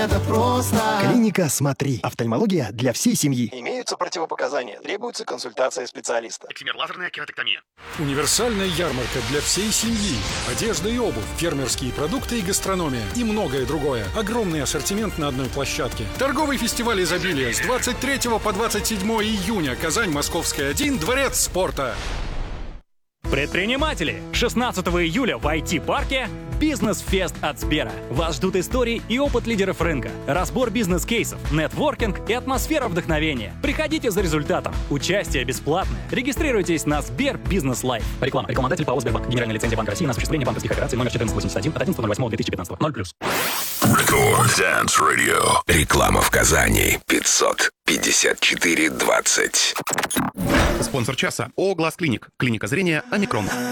это просто. Клиника «Смотри». Офтальмология для всей семьи. Имеются противопоказания. Требуется консультация специалиста. Эксимер лазерная кератектомия. Универсальная ярмарка для всей семьи. Одежда и обувь, фермерские продукты и гастрономия. И многое другое. Огромный ассортимент на одной площадке. Торговый фестиваль изобилия с 23 по 27 июня. Казань, Московская, 1, Дворец спорта. Предприниматели! 16 июля в IT-парке «Бизнес-фест» от Сбера. Вас ждут истории и опыт лидеров рынка, разбор бизнес-кейсов, нетворкинг и атмосфера вдохновения. Приходите за результатом. Участие бесплатное. Регистрируйтесь на Сбер Бизнес Лайф. Реклама. Рекламодатель ПАО «Сбербанк». Генеральная лицензия Банка России на осуществление банковских операций номер 1481 от 11.08.2015. 0+. Record Dance Radio. Реклама в Казани. 554-20. Спонсор часа ООО «Глаз Клиник». Клиника зрения «Омикрон».